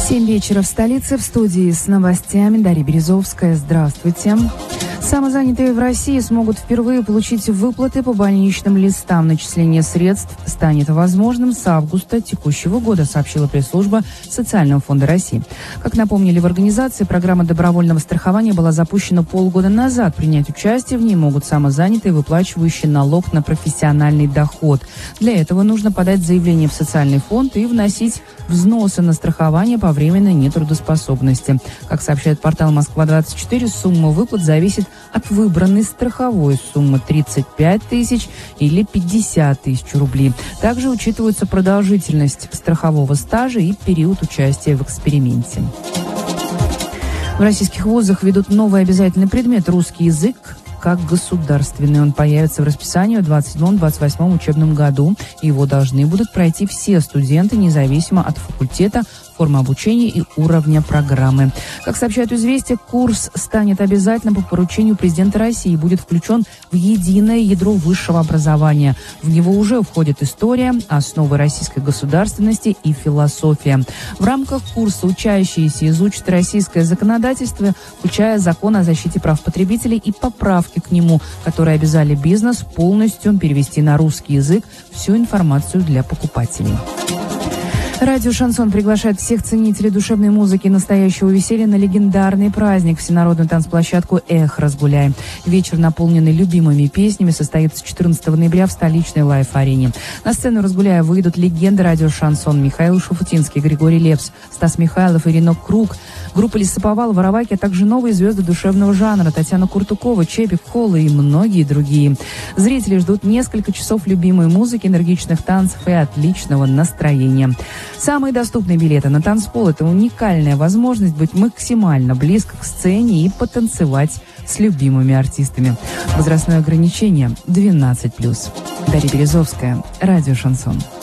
7 вечера в столице, в студии с новостями Дарья Березовская. Здравствуйте. Самозанятые в России смогут впервые получить выплаты по больничным листам. Начисление средств станет возможным с августа текущего года, сообщила пресс-служба Социального фонда России. Как напомнили в организации, программа добровольного страхования была запущена полгода назад. Принять участие в ней могут самозанятые, выплачивающие налог на профессиональный доход. Для этого нужно подать заявление в социальный фонд и вносить взносы на страхование по временной нетрудоспособности. Как сообщает портал «Москва-24», сумма выплат зависит от выбранной страховой суммы 35 тысяч или 50 тысяч рублей. Также учитываются продолжительность страхового стажа и период участия в эксперименте. В российских вузах ведут новый обязательный предмет «Русский язык» как государственный. Он появится в расписании в 27-28 учебном году. Его должны будут пройти все студенты, независимо от факультета, формы обучения и уровня программы. Как сообщают «Известия», курс станет обязательным по поручению президента России и будет включен в единое ядро высшего образования. В него уже входит история, основы российской государственности и философия. В рамках курса учащиеся изучат российское законодательство, включая закон о защите прав потребителей и поправки к нему, которые обязали бизнес полностью перевести на русский язык всю информацию для покупателей. Радио «Шансон» приглашает всех ценителей душевной музыки и настоящего веселья на легендарный праздник, всенародную танцплощадку «Эх, разгуляй». Вечер, наполненный любимыми песнями, состоится 14 ноября в столичной лайф-арене. На сцену «Разгуляя» выйдут легенды радио «Шансон» Михаил Шуфутинский, Григорий Лепс, Стас Михайлов, Ирина Круг, группа Лесоповал, Воровайки, а также новые звезды душевного жанра Татьяна Куртукова, Чепик, Холла и многие другие. Зрители ждут несколько часов любимой музыки, энергичных танцев и отличного настроения. Самые доступные билеты на танцпол – это уникальная возможность быть максимально близко к сцене и потанцевать с любимыми артистами. Возрастное ограничение – 12+. Дарья Березовская, радио «Шансон».